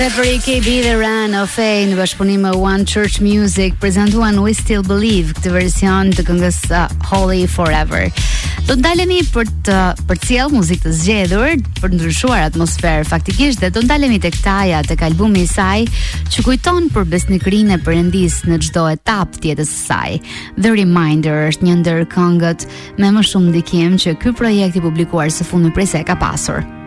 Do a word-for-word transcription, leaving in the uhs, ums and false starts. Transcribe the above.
Për K B dhe Run of A në bashkëpunim me One Church Music prezantuan We Still Believe, këtë version të këngës uh, Holy Forever. Do të ndalemi për të përcjell muzikë të zgjedhur, për të ndryshuar atmosferë faktikisht, dhe do ndalemi tek Taja, tek albumi i saj, që kujton për besnikërinë e Perëndis në çdo etapë të jetës së saj. The Reminder është një ndër këngët me më shumë ndikim që ky projekt i publikuar së fundmi prej se e ka pasur.